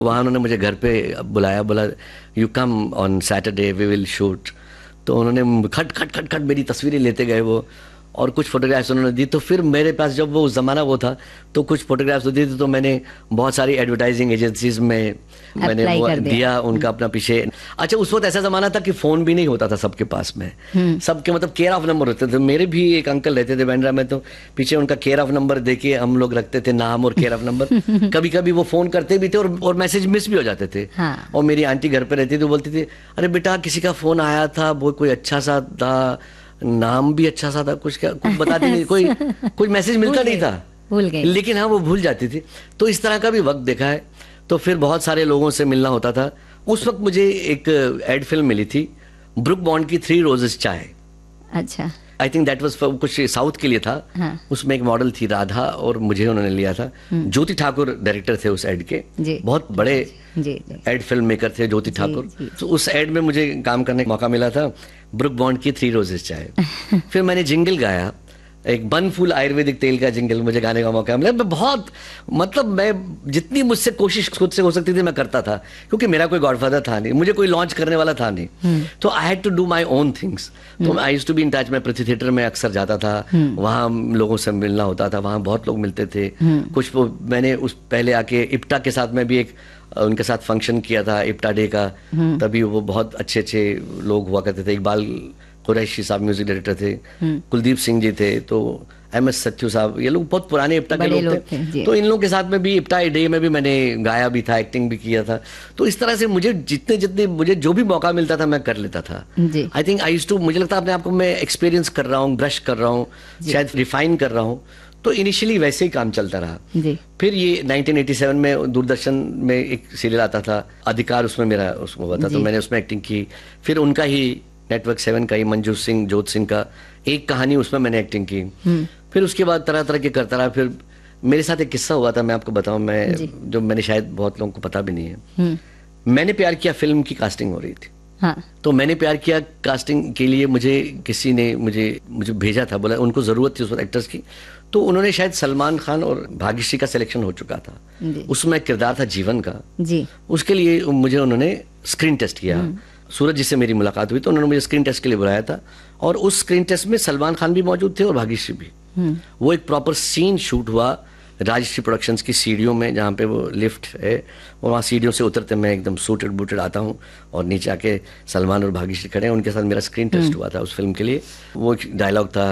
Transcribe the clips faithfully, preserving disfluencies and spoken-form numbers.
वहाँ उन्होंने मुझे घर पे बुलाया, बोला you come on Saturday we will shoot. तो उन्होंने खट खट खट खट मेरी तस्वीरें लेते गए वो, और कुछ फोटोग्राफ्स उन्होंने दी। तो फिर मेरे पास जब वो उस ज़माना वो था तो कुछ फोटोग्राफ्स दी थी, तो मैंने बहुत सारी एडवर्टाइजिंग एजेंसीज में मैंने वो दिया, दिया उनका अपना पीछे। अच्छा, उस वक्त ऐसा ज़माना था कि फ़ोन भी नहीं होता था सबके पास में, सबके मतलब केयर ऑफ नंबर होते थे। मेरे भी एक अंकल रहते थे बांद्रा में, तो पीछे उनका केयर ऑफ नंबर दे के हम लोग रखते थे नाम और केयर ऑफ नंबर। कभी कभी वो फ़ोन करते भी थे और, और मैसेज मिस भी हो जाते थे। हाँ। और मेरी आंटी घर पर रहती थी, तो बोलती थी अरे बेटा किसी का फ़ोन आया था, वो कोई अच्छा सा था, नाम भी अच्छा सा था, कुछ क्या कुछ बताती नहीं, कोई कुछ मैसेज मिलता नहीं था, भूल गए, लेकिन हाँ वो भूल जाती थी। तो इस तरह का भी वक्त देखा है। तो फिर बहुत सारे लोगों से मिलना होता था। उस वक्त मुझे एक एड फिल्म मिली थी ब्रुक बॉन्ड की, थ्री रोजेस चाय। अच्छा, आई थिंक दैट वाज कुछ साउथ के लिए था। हाँ। उसमें एक मॉडल थी राधा, और मुझे उन्होंने लिया था। ज्योति ठाकुर डायरेक्टर थे उस एड के, बहुत बड़े एड फिल्म मेकर थे ज्योति ठाकुर। तो उस एड में मुझे काम करने का मौका मिला था, ब्रुक बॉन्ड की थ्री रोजेस चाय। फिर मैंने जिंगल गाया, एक बन फूल आयुर्वेदिक तेल का जिंगल मुझे गाने का मौका मिला। मैं बहुत मतलब मैं जितनी मुझसे कोशिश खुद से हो सकती थी मैं करता था, क्योंकि मेरा कोई गॉडफादर था नहीं, मुझे कोई लॉन्च करने वाला था नहीं। तो I had to do my own things. तो I used to be in touch. मैं पृथ्वी थिएटर में अक्सर जाता था, वहाँ लोगों से मिलना होता था, वहाँ बहुत लोग मिलते थे। कुछ वो मैंने उस पहले आके इप्टा के साथ में भी एक उनके साथ फंक्शन किया था, इप्टा डे का। तभी वो बहुत अच्छे अच्छे लोग हुआ करते थे। इकबाल कुरैशी साहब म्यूजिक डायरेक्टर थे, कुलदीप सिंह जी थे, तो एम एस सत्यू साहब, ये लोग बहुत पुराने इप्टा के लोग थे, थे। तो इन लोगों के साथ में भी इप्टा डे में भी मैंने गाया भी था, एक्टिंग भी किया था। तो इस तरह से मुझे जितने जितने मुझे जो भी मौका मिलता था मैं कर लेता था। I think I used to, मुझे लगता है अपने आप को मैं एक्सपीरियंस कर रहा हूँ, ब्रश कर रहा हूँ, शायद रिफाइन कर रहा हूँ। तो इनिशियली वैसे ही काम चलता रहा। फिर ये नाइनटीन एटी सेवन में दूरदर्शन में एक सीरियल आता था अधिकार, उसमें मेरा उसमें हुआ था, तो मैंने उसमें एक्टिंग की। फिर उनका ही नेटवर्क सेवन का ही मंजू सिंह जोत सिंह का एक कहानी, उसमें मैंने एक्टिंग की। फिर उसके बाद तरह तरह के करता रहा। फिर मेरे साथ एक किस्सा हुआ था, मैं आपको बताऊं, मैं जो मैंने शायद बहुत लोगों को पता भी नहीं है। मैंने प्यार किया फिल्म की कास्टिंग हो रही थी। हाँ। तो मैंने प्यार किया कास्टिंग के लिए मुझे किसी ने मुझे मुझे भेजा था, बोला उनको जरूरत थी उस वक्त एक्टर्स की। तो उन्होंने शायद सलमान खान और भाग्यश्री का सिलेक्शन हो चुका था, उसमें किरदार था जीवन का जी। उसके लिए मुझे उन्होंने स्क्रीन टेस्ट किया। सूरज जी से मेरी मुलाकात हुई, तो उन्होंने मुझे स्क्रीन टेस्ट के लिए बुलाया था, और उस स्क्रीन टेस्ट में सलमान खान भी मौजूद थे और भाग्यश्री भी। वो एक प्रॉपर सीन शूट हुआ राजश्री प्रोडक्शंस की सीढ़ियों में, जहाँ पे वो लिफ्ट है, और वहाँ सीढ़ियों से उतरते मैं एकदम सूटेड बूटेड आता हूँ, और नीचे आके सलमान और भाग्यश्री खड़े हैं, उनके साथ मेरा स्क्रीन टेस्ट हुआ था उस फिल्म के लिए। वो एक डायलॉग था,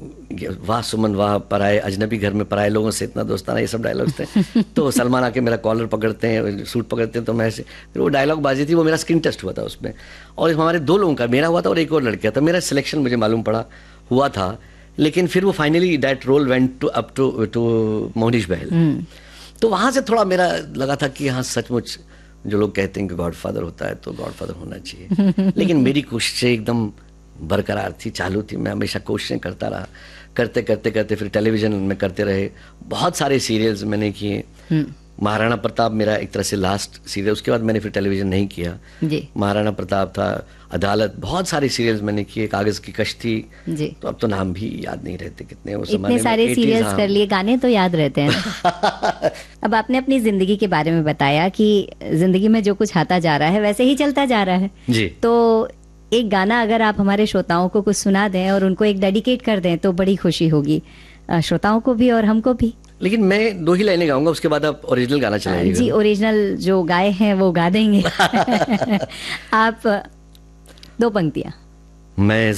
वाह सुमन वाह, पराए अजनबी घर में पराए लोगों से इतना दोस्ताना, ये सब डायलॉग्स थे। तो सलमान आके मेरा कॉलर पकड़ते हैं, सूट पकड़ते हैं, तो मैं ऐसे, फिर वो डायलॉग बाजी थी, वो मेरा स्क्रीन टेस्ट हुआ था उसमें। और हमारे दो लोगों का, मेरा हुआ था और एक और लड़का था, मेरा सिलेक्शन मुझे मालूम पड़ा हुआ था, लेकिन फिर वो finally that role went to up to to Mohnish बहल। तो वहाँ से थोड़ा मेरा लगा था कि हाँ सचमुच जो लोग कहते हैं कि गॉडफादर होता है तो गॉडफादर होना चाहिए। लेकिन मेरी कोशिशें एकदम बरकरार थी, चालू थी, मैं हमेशा कोशिशें करता रहा, करते करते करते फिर टेलीविजन में करते रहे, बहुत सारे सीरियल्स मैंने किए। महाराणा प्रताप मेरा एक तरह से लास्ट सीरियल, उसके बाद मैंने फिर टेलीविजन नहीं किया जी। महाराणा प्रताप था, अदालत, बहुत सारे सीरियल्स मैंने किए, कागज की कश्ती जी। तो अब तो नाम भी याद नहीं रहते कितने वो इतने सारे सीरियल्स कर लिए, गाने तो याद रहते हैं। अब आपने अपनी जिंदगी के बारे में बताया कि जिंदगी में जो कुछ आता जा रहा है वैसे ही चलता जा रहा है जी। तो एक गाना अगर आप हमारे श्रोताओं को कुछ सुना दें और उनको एक डेडिकेट कर दें तो बड़ी खुशी होगी, श्रोताओं को भी और हमको भी। लेकिन मैं दो ही लाइनें गाऊंगा, उसके बाद आप ओरिजिनल गाना चलाइएगा जी। ओरिजिनल जो गाए हैं वो गा देंगे। आप दो पंक्तियां। मैं